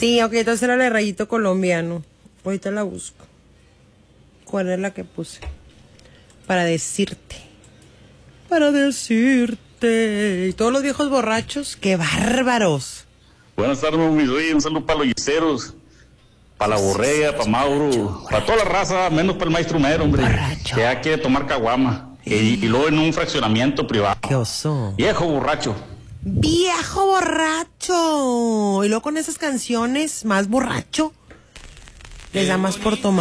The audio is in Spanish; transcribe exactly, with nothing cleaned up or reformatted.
Sí, ok, entonces era la de Rayito Colombiano. Ahorita la busco. ¿Cuál es la que puse? Para decirte. Para decirte. Y todos los viejos borrachos, ¡qué bárbaros! Buenas tardes, mis reyes. Un saludo para los yeseros, para la borrega, para Mauro, para toda la raza, menos para el maestro mero, hombre. Borracho. Que ya quiere tomar caguama. Y, y luego en un fraccionamiento privado. ¡Qué oso! Viejo borracho. ¡Viejo borracho! Y luego con esas canciones, más borracho. Les da más por tomar.